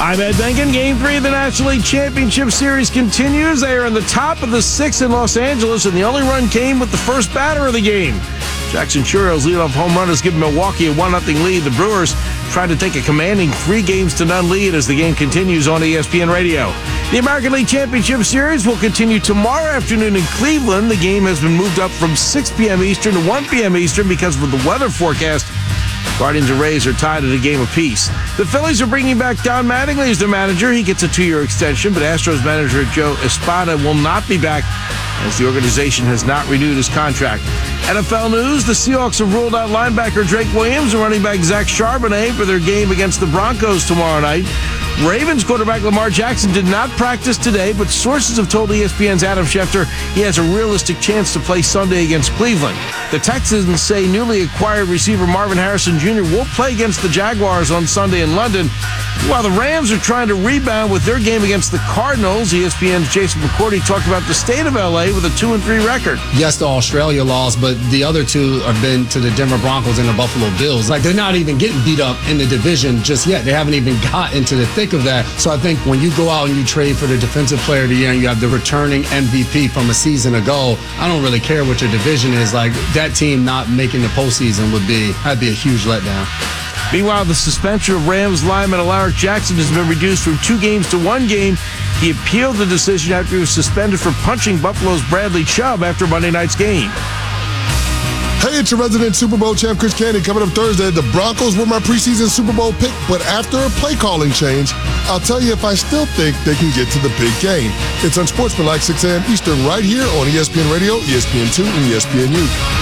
I'm Ed Benkin. Game 3 of the National League Championship Series continues. They are in the top of the 6th in Los Angeles, and the only run came with the first batter of the game. Jackson Churrill's leadoff home run has given Milwaukee a 1-0 lead. The Brewers tried to take a commanding 3-0 lead as the game continues on ESPN Radio. The American League Championship Series will continue tomorrow afternoon in Cleveland. The game has been moved up from 6 p.m. Eastern to 1 p.m. Eastern because of the weather forecast. Guardians and Rays are tied at a game apiece. The Phillies are bringing back Don Mattingly as their manager. He gets a 2-year extension, but Astros manager Joe Espada will not be back as the organization has not renewed his contract. NFL news, the Seahawks have ruled out linebacker Drake Williams and running back Zach Charbonnet for their game against the Broncos tomorrow night. Ravens quarterback Lamar Jackson did not practice today, but sources have told ESPN's Adam Schefter he has a realistic chance to play Sunday against Cleveland. The Texans say newly acquired receiver Marvin Harrison Jr. will play against the Jaguars on Sunday in London. While the Rams are trying to rebound with their game against the Cardinals, ESPN's Jason McCourty talked about the state of L.A. with a 2-3 record. Yes, the Australia loss, but the other two have been to the Denver Broncos and the Buffalo Bills. Like, they're not even getting beat up in the division just yet. They haven't even got into the thick of that. So I think when you go out and you trade for the Defensive Player of the Year and you have the returning MVP from a season ago, I don't really care what your division is. Like, that team not making the postseason that'd be a huge letdown. Meanwhile, the suspension of Rams lineman Alaric Jackson has been reduced from 2 games to 1 game. He appealed the decision after he was suspended for punching Buffalo's Bradley Chubb after Monday night's game. Hey, it's your resident Super Bowl champ, Chris Candy. Coming up Thursday, the Broncos were my preseason Super Bowl pick, but after a play calling change, I'll tell you if I still think they can get to the big game. It's Unsportsmanlike, 6 a.m. Eastern, right here on ESPN Radio, ESPN2, and ESPNU.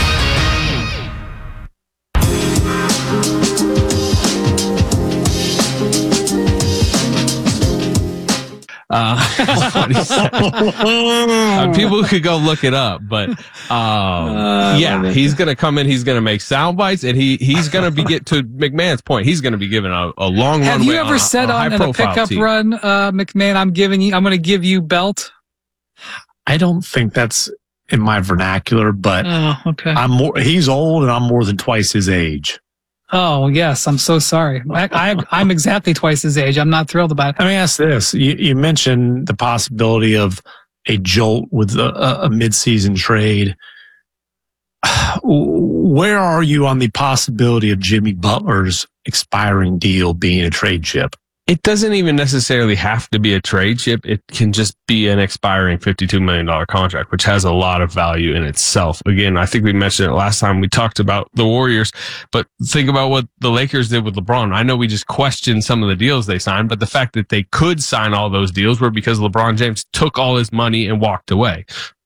People could go look it up, but he's going to come in. He's going to make sound bites, and he's going to get to McMahon's point. He's going to be given a long runway. Have you ever said on a pickup run, McMahon, I'm going to give you belt? I don't think that's in my vernacular, but okay. He's old, and I'm more than twice his age. Oh, yes. I'm so sorry. I'm exactly twice his age. I'm not thrilled about it. Let me ask this. You mentioned the possibility of a jolt with a midseason trade. Where are you on the possibility of Jimmy Butler's expiring deal being a trade chip? It doesn't even necessarily have to be a trade chip. It can just be an expiring $52 million contract, which has a lot of value in itself. Again, I think we mentioned it last time we talked about the Warriors, but think about what the Lakers did with LeBron. I know we just questioned some of the deals they signed, but the fact that they could sign all those deals were because LeBron James took all his money and walked away.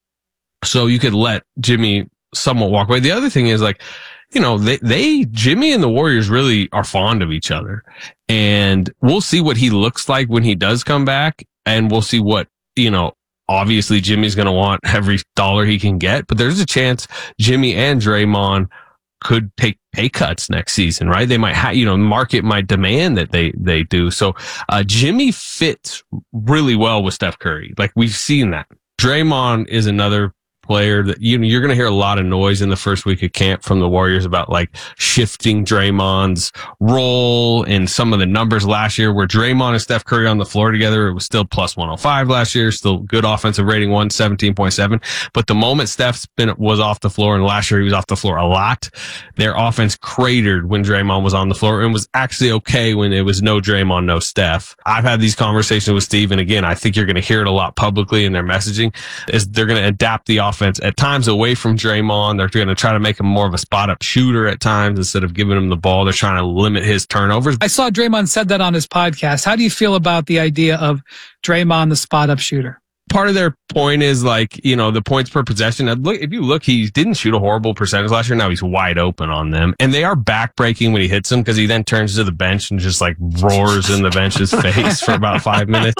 So you could let Jimmy somewhat walk away. The other thing is, like, you know, Jimmy and the Warriors really are fond of each other, and we'll see what he looks like when he does come back. And we'll see what, obviously Jimmy's going to want every dollar he can get, but there's a chance Jimmy and Draymond could take pay cuts next season, right? They might the market might demand that they do. So, Jimmy fits really well with Steph Curry. Like, we've seen that. Draymond is another player that you're going to hear a lot of noise in the first week of camp from the Warriors about, like, shifting Draymond's role and some of the numbers last year where Draymond and Steph Curry on the floor together. It was still plus 105 last year, still good offensive rating, 117.7. But the moment Steph was off the floor, and last year he was off the floor a lot, their offense cratered when Draymond was on the floor and was actually okay when it was no Draymond, no Steph. I've had these conversations with Steve, and again, I think you're going to hear it a lot publicly in their messaging, is they're going to adapt the offense at times away from Draymond. They're going to try to make him more of a spot-up shooter at times instead of giving him the ball. They're trying to limit his turnovers. I saw Draymond said that on his podcast. How do you feel about the idea of Draymond, the spot-up shooter? Part of their point is, like, the points per possession. If you look, he didn't shoot a horrible percentage last year. Now he's wide open on them. And they are back-breaking when he hits them, because he then turns to the bench and just, like, roars in the bench's face for about 5 minutes.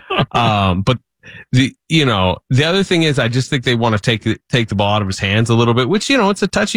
But the other thing is, I just think they want to take the ball out of his hands a little bit, which, it's a touchy